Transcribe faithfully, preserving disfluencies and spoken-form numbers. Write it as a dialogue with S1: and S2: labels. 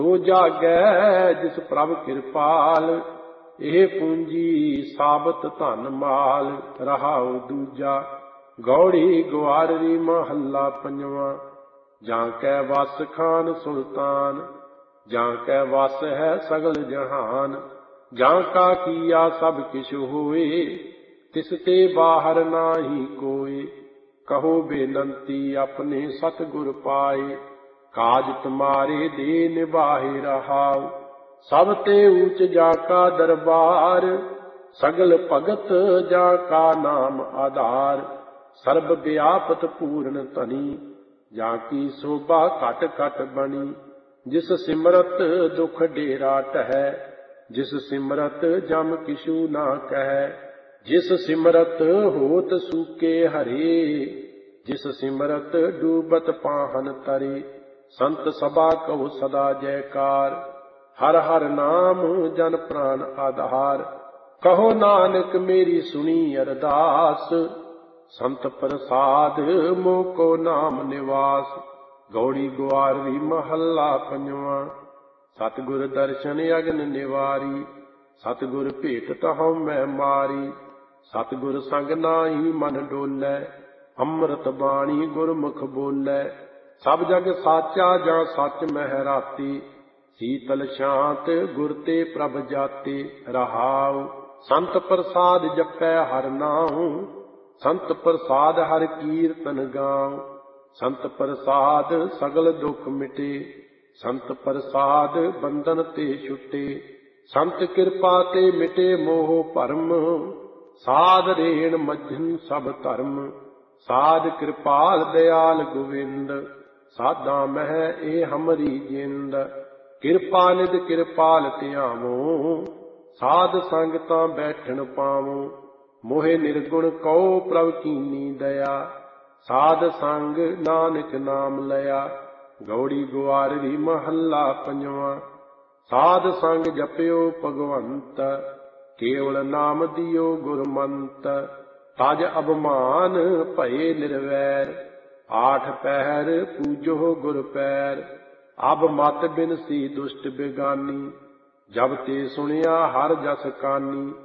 S1: ਸੋ ਜਾਗੈ ਜਿਸ ਪ੍ਰਭ ਕਿਰਪਾਲ, ਇਹ ਪੂੰਜੀ ਸਾਬਤ ਧਨ ਮਾਲ। ਰਹਾਉ ਦੂਜਾ ਗੌੜੀ ਗੁਆਰਰੀ ਮਹੱਲਾ ਪੰਜਵਾਂ। ਜਾਂ ਕੈ ਵਸ ਖਾਨ ਸੁਲਤਾਨ, ਜਾਂ ਕੈ ਵਸ ਹੈ ਸਗਲ ਜਹਾਨ। ਜਾਂ ਕਾ ਕੀਆ ਸਭ ਕਿਛ ਹੋਏ, ਤਿਸ ਤੇ ਬਾਹਰ ਨਾਹੀ ਕੋਇ। ਕਹੋ ਬੇਨੰਤੀ ਆਪਣੇ ਸਤਿਗੁਰ ਪਾਏ, ਕਾਜ ਤੁਮਾਰੇ ਦੇ ਨਿਭਾਏ। ਰਹਾਉ ਸਭ ਤੇ ਊਚ ਜਾ ਕਾ ਦਰਬਾਰ, ਸਗਲ ਭਗਤ ਜਾ ਕਾ ਨਾਮ ਆਧਾਰ। ਸਰਬ ਵਿਆਪਤ ਪੂਰਨ ਧਨੀ, ਜਾਂ ਕੀ ਸੋਭਾ ਘਟ ਘਟ ਬਣੀ। ਜਿਸ ਸਿਮਰਤ ਦੁਖ ਡੇਰਾ ਟਹੈ, ਜਿਸ ਸਿਮਰਤ ਜਮ ਕਿਛੂ ਨਾ ਕਹੈ। ਜਿਸ ਸਿਮਰਤ ਹੋਤ ਸੂਕੇ ਹਰੇ, ਜਿਸ ਸਿਮਰਤ ਡੂਬਤ ਪਾਹਨ ਤਰੇ। ਸੰਤ ਸਭਾ ਕਹੋ ਸਦਾ ਜੈਕਾਰ, ਹਰ ਹਰ ਨਾਮ ਜਨ ਪ੍ਰਾਨ ਆਧਾਰ। ਕਹੋ ਨਾਨਕ ਮੇਰੀ ਸੁਣੀ ਅਰਦਾਸ, ਸੰਤ ਪ੍ਰਸਾਦ ਮੋਹ ਕੋ ਨਾਮ ਨਿਵਾਸ। ਗੌੜੀ ਗੁਆਰਵੀ ਮਹੱਲਾ ਪੰਜਵਾਂ। ਸਤਿਗੁਰ ਦਰਸ਼ਨ ਅਗਨ ਨਿਵਾਰੀ, ਸਤਿਗੁਰ ਭੇਟ ਤਹੁ ਮੈਂ ਮਾਰੀ। ਸਤਿਗੁਰ ਸੰਗ ਨਾਹੀ ਮਨ ਡੋਲੈ, ਅੰਮ੍ਰਿਤ ਬਾਣੀ ਗੁਰਮੁਖ ਬੋਲੈ। ਸਭ ਜਗ ਸਾਚਾ ਜਾਂ ਸੱਚ ਮਹਿ ਰਾਤੀ, ਸੀਤਲ ਸ਼ਾਂਤ ਗੁਰ ਤੇ ਪ੍ਰਭ ਜਾਤੇ। ਰਹਾਉ ਸੰਤ ਪ੍ਰਸਾਦ ਜਪੈ ਹਰ ਨਾਉ, ਸੰਤ ਪ੍ਰਸਾਦ ਹਰ ਕੀਰਤਨ ਗਾਉ। ਸੰਤ ਪ੍ਰਸਾਦ ਸਗਲ ਦੁਖ ਮਿਟੇ, ਸੰਤ ਪ੍ਰਸਾਦ ਬੰਧਨ ਤੇ ਛੁਟੇ। ਸੰਤ ਕਿਰਪਾ ਤੇ ਮਿਟੇ ਮੋਹ ਭਰਮ, ਸਾਧ ਰੇਣ ਮਝਨ ਸਭ ਧਰਮ। ਸਾਧ ਕਿਰਪਾਲ ਦਿਆਲ ਗੋਵਿੰਦ, ਸਾਧਾਂ ਮਹਿ ਇਹ ਹਮਰੀ ਜਿੰਦ। ਕਿਰਪਾ ਨਿਧ ਕਿਰਪਾਲ ਧਿਆਵੋ, ਸਾਧ ਸੰਗ ਤਾਂ ਬੈਠਣ ਪਾਵੋ। ਮੋਹਿ ਨਿਰਗੁਣ ਕਉ ਪ੍ਰਭ ਕੀਨੀ ਦਇਆ, ਸਾਧ ਸੰਗ ਨਾਨਕ ਨਾਮ ਲਿਆ। ਗੌੜੀ ਗੁਆਰਵੀ ਮਹੱਲਾ ਪੰਜਵਾਂ। ਸਾਧ ਸੰਗ ਜਪਿਓ ਭਗਵੰਤ, ਕੇਵਲ ਨਾਮ ਦਿਓ ਗੁਰਮੰਤ। ਤਜ ਅਭਮਾਨ ਭਏ ਨਿਰਵੈਰ, ਆਠ ਪਹਿਰ ਪੂਜੋ ਗੁਰ ਪੈਰ। ਅਬ ਮਤ ਬਿਨਸੀ ਦੁਸ਼ਟ ਬੇਗਾਨੀ, ਜਬ ਤੇ ਸੁਣਿਆ ਹਰ ਜਸ ਕਾਨੀ।